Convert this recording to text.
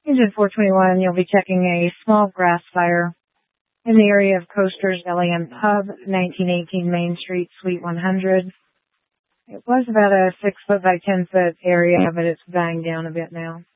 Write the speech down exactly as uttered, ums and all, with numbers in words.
Engine four twenty-one, you'll be checking a small grass fire in the area of Coaster's L A M Pub, nineteen eighteen Main Street, Suite one hundred. It was about a six foot by ten foot area, but it's dying down a bit now.